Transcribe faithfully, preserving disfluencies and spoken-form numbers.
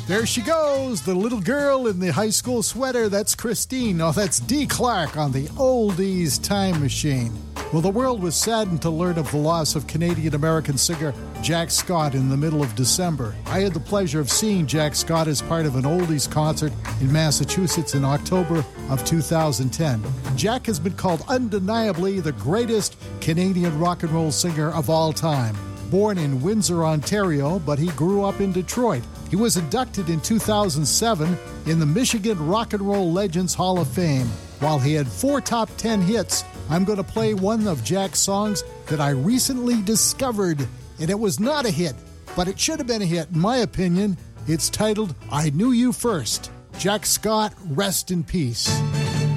There she goes, the little girl in the high school sweater. That's Christine. Oh, that's Dee Clark on the Oldies Time Machine. Well, the world was saddened to learn of the loss of Canadian-American singer Jack Scott in the middle of December. I had the pleasure of seeing Jack Scott as part of an oldies concert in Massachusetts in October of two thousand ten. Jack has been called undeniably the greatest Canadian rock and roll singer of all time. Born in Windsor, Ontario, but he grew up in Detroit. He was inducted in two thousand seven in the Michigan Rock and Roll Legends Hall of Fame. While he had four top ten hits, I'm going to play one of Jack's songs that I recently discovered, and it was not a hit, but it should have been a hit, in my opinion. It's titled, I Knew You First. Jack Scott, rest in peace.